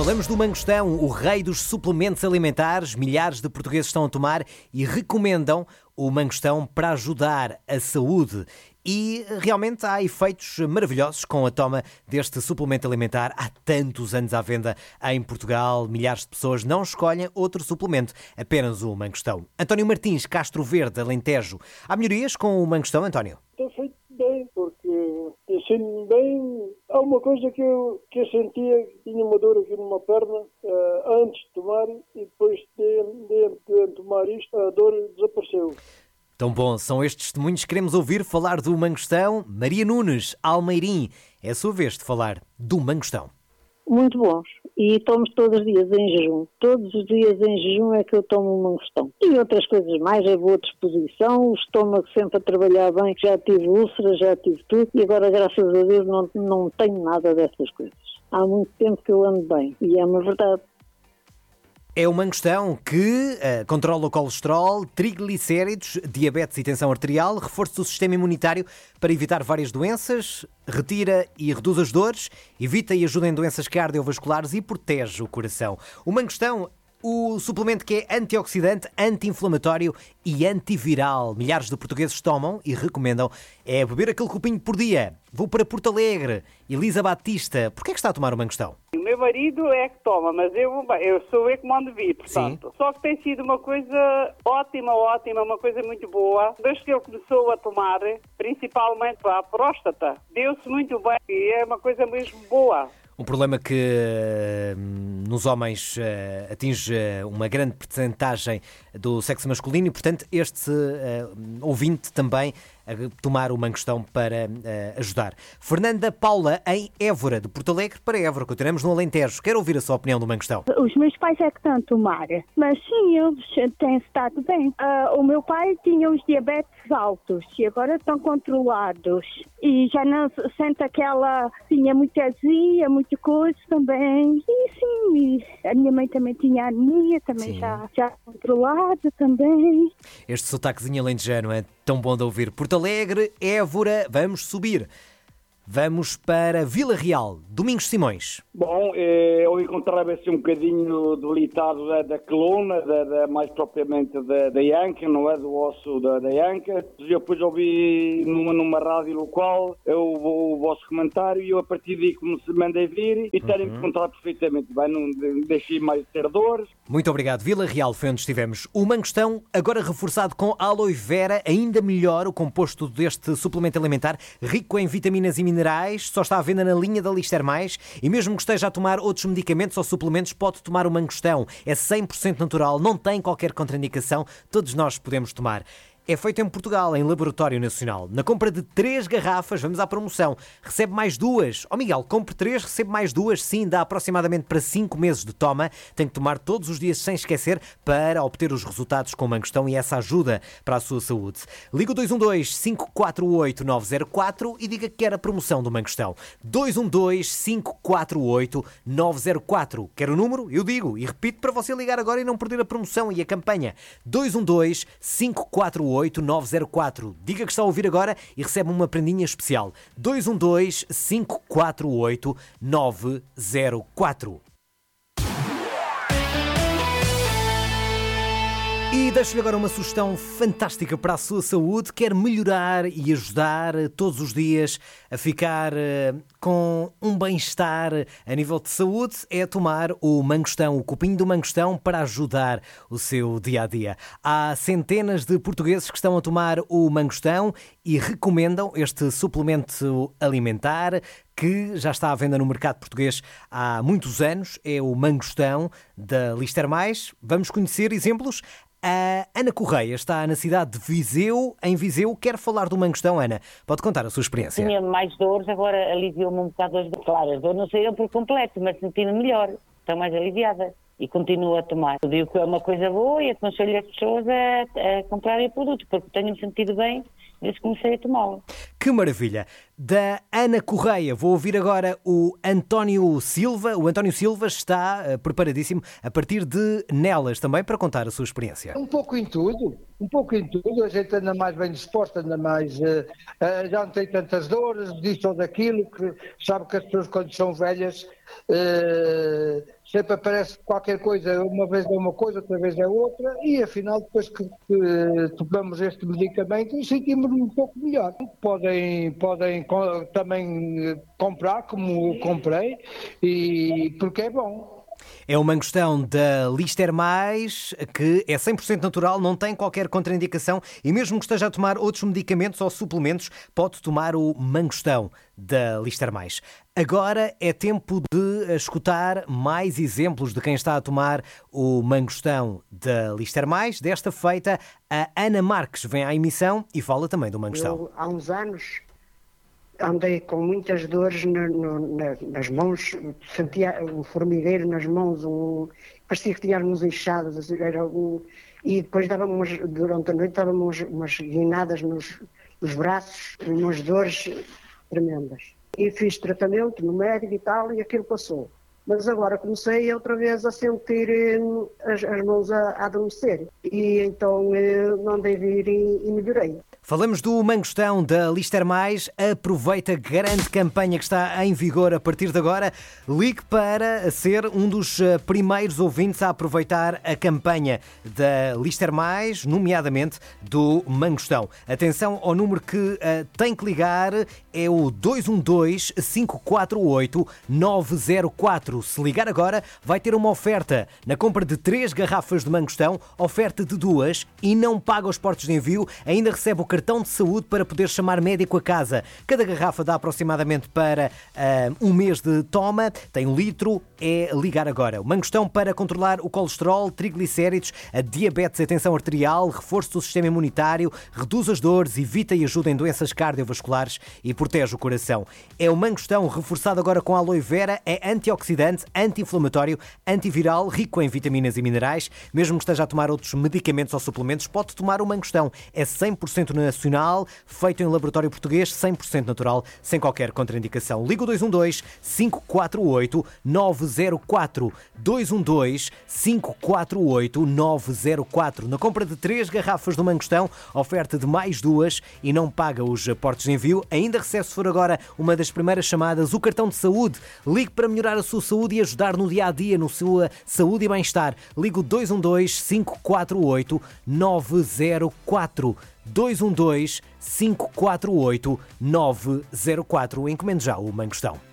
Falamos do mangostão, o rei dos suplementos alimentares. Milhares de portugueses estão a tomar e recomendam o mangostão para ajudar a saúde. E realmente há efeitos maravilhosos com a toma deste suplemento alimentar. Há tantos anos à venda em Portugal, milhares de pessoas não escolhem outro suplemento, apenas o mangostão. António Martins, Castro Verde, Alentejo. Há melhorias com o mangostão, António? Tem feito bem, porque eu sinto-me bem. Há uma coisa que eu sentia, tinha uma dor aqui numa perna antes de tomar, e depois de tomar isto, a dor desapareceu. Tão bom, são estes testemunhos que queremos ouvir falar do mangostão. Maria Nunes, Almeirim, é a sua vez de falar do mangostão. Muito bons. E tomo todos os dias em jejum. Todos os dias em jejum é que eu tomo um mangostão. E outras coisas mais, a boa disposição, o estômago sempre a trabalhar bem, já tive úlceras, já tive tudo, e agora, graças a Deus, não tenho nada dessas coisas. Há muito tempo que eu ando bem, e é uma verdade. É o mangostão que controla o colesterol, triglicéridos, diabetes e tensão arterial, reforço do sistema imunitário para evitar várias doenças, retira e reduz as dores, evita e ajuda em doenças cardiovasculares e protege o coração. O mangostão, o suplemento que é antioxidante, anti-inflamatório e antiviral. Milhares de portugueses tomam e recomendam é beber aquele copinho por dia. Vou para Porto Alegre. Elisa Batista, porquê é que está a tomar o mangostão? O meu marido é que toma, mas eu sou eu que mando vir, portanto. Sim. Só que tem sido uma coisa ótima, uma coisa muito boa. Desde que ele começou a tomar, principalmente para a próstata, deu-se muito bem e é uma coisa mesmo boa. Um problema que nos homens atinge uma grande percentagem do sexo masculino e, portanto, este ouvinte também a tomar o mangostão para ajudar. Fernanda Paula, em Évora, de Porto Alegre para Évora. Continuamos no Alentejo. Quero ouvir a sua opinião do mangostão. Os meus pais é que estão a tomar, mas sim, eles têm estado bem. O meu pai tinha os diabetes altos e agora estão controlados. E já não sente aquela... Tinha muita azia, muita coisa também. E sim, a minha mãe também tinha anemia, também já controlada também. Este sotaquezinho alentejano é tão bom de ouvir. Porto Alegre, Évora, vamos subir. Vamos para Vila Real, Domingos Simões. Bom, eu encontrava assim um bocadinho debilitado da coluna, mais propriamente da anca, não é? Do osso da anca. Eu depois ouvi numa rádio local o vosso comentário e eu a partir daí mandei vir e tenho encontrado perfeitamente bem, não deixei mais de ter dores. Muito obrigado. Vila Real foi onde estivemos. O mangostão, agora reforçado com aloe vera, ainda melhor o composto deste suplemento alimentar, rico em vitaminas e minerais, só está à venda na linha da Lister Mais e mesmo que esteja a tomar outros medicamentos ou suplementos, pode tomar o mangostão. É 100% natural, não tem qualquer contraindicação, todos nós podemos tomar. É feito em Portugal, em Laboratório Nacional. Na compra de 3 garrafas, vamos à promoção, recebe mais 2. Miguel, compre 3, recebe mais 2. Sim, dá aproximadamente para 5 meses de toma. Tem que tomar todos os dias sem esquecer para obter os resultados com o mangostão e essa ajuda para a sua saúde. Liga o 212-548-904 e diga que quer a promoção do mangostão. 212-548-904. Quer o número? Eu digo e repito para você ligar agora e não perder a promoção e a campanha. 212-548-904. Diga que está a ouvir agora e recebe uma prendinha especial. 212-548-904. E deixo-lhe agora uma sugestão fantástica para a sua saúde. Quer melhorar e ajudar todos os dias a ficar com um bem-estar a nível de saúde? É tomar o mangostão, o copinho do mangostão para ajudar o seu dia-a-dia. Há centenas de portugueses que estão a tomar o mangostão e recomendam este suplemento alimentar que já está à venda no mercado português há muitos anos. É o mangostão da Lister Mais. Vamos conhecer exemplos. A Ana Correia está na cidade de Viseu. Em Viseu, quer falar do mangostão, Ana? Pode contar a sua experiência. Tinha mais dores, agora aliviou-me um bocado as dores. Claro, as dores não saíram por completo, mas senti-me melhor. Estou mais aliviada e continuo a tomar. Eu digo que é uma coisa boa e aconselho as pessoas a comprarem o produto, porque tenho-me sentido bem desde que comecei a tomá-lo. Que maravilha! Da Ana Correia, vou ouvir agora o António Silva. O António Silva está preparadíssimo a partir de Nelas também para contar a sua experiência. Um pouco em tudo, a gente anda mais bem disposta, anda mais, já não tem tantas dores, disto ou daquilo, que sabe que as pessoas quando são velhas sempre aparece qualquer coisa, uma vez é uma coisa, outra vez é outra, e afinal depois que tomamos este medicamento sentimos-nos um pouco melhor. Podem também comprar, como comprei, e porque é bom. É o mangostão da Lister Mais, que é 100% natural, não tem qualquer contraindicação e mesmo que esteja a tomar outros medicamentos ou suplementos, pode tomar o mangostão da Lister Mais. Agora é tempo de escutar mais exemplos de quem está a tomar o mangostão da Lister Mais. Desta feita, a Ana Marques vem à emissão e fala também do mangostão. Eu, há uns anos, andei com muitas dores nas mãos, sentia um formigueiro nas mãos, parecia que tinha as mãos inchadas, e depois durante a noite davam umas guinadas nos braços, umas dores tremendas. E fiz tratamento no médico e tal, e aquilo passou. Mas agora comecei outra vez a sentir as mãos a adormecer. E então mandei vir e melhorei. Falamos do mangostão da Lister Mais. Aproveita a grande campanha que está em vigor a partir de agora. Ligue para ser um dos primeiros ouvintes a aproveitar a campanha da Lister Mais, nomeadamente do mangostão. Atenção ao número que tem que ligar, é o 212-548-904. Se ligar agora, vai ter uma oferta na compra de 3 garrafas de mangostão, oferta de 2 e não paga os portos de envio, ainda recebe o cartão de saúde para poder chamar médico a casa. Cada garrafa dá aproximadamente para um mês de toma, tem 1 litro, é ligar agora. O mangostão para controlar o colesterol, triglicéridos, a diabetes e a tensão arterial, reforço do sistema imunitário, reduz as dores, evita e ajuda em doenças cardiovasculares e protege o coração. É o mangostão reforçado agora com aloe vera, é antioxidante, anti-inflamatório, antiviral, rico em vitaminas e minerais. Mesmo que esteja a tomar outros medicamentos ou suplementos, pode tomar o mangostão. É 100% nacional, feito em laboratório português, 100% natural, sem qualquer contraindicação. Liga o 212-548-904. 212-548-904. Na compra de 3 garrafas do mangostão, oferta de mais 2 e não paga os portos de envio. Ainda recebe, se for agora uma das primeiras chamadas, o cartão de saúde. Ligue para melhorar a sua saúde e ajudar no dia-a-dia, na sua saúde e bem-estar. Ligue o 212-548-904. 212-548-904. Encomende já o mangostão.